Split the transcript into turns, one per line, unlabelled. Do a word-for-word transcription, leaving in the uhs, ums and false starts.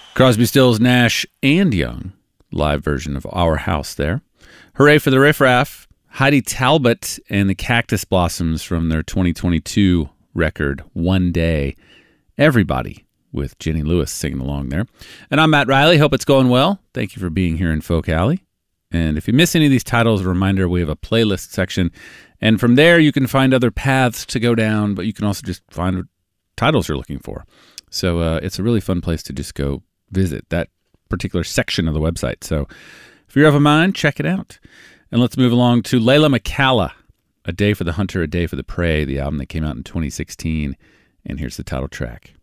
Crosby, Stills, Nash, and Young, live version of Our House there. Hooray for the Riff Raff, Heidi Talbot, and the Cactus Blossoms from their twenty twenty-two record, One Day. Everybody with Jenny Lewis singing along there. And I'm Matt Riley. Hope it's going well. Thank you for being here in Folk Alley. And if you miss any of these titles, a reminder, we have a playlist section. And from there, you can find other paths to go down, but you can also just find titles you're looking for. So uh, it's a really fun place to just go visit that particular section of the website. So if you're of a mind, check it out. And let's move along to Layla McCalla, A Day for the Hunter, A Day for the Prey, the album that came out in twenty sixteen. And here's the title track.